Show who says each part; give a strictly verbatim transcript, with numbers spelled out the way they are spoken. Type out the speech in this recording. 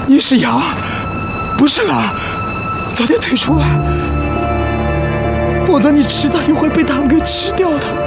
Speaker 1: 你是羊，不是狼，早点退出来，否则你迟早也会被他们给吃掉的。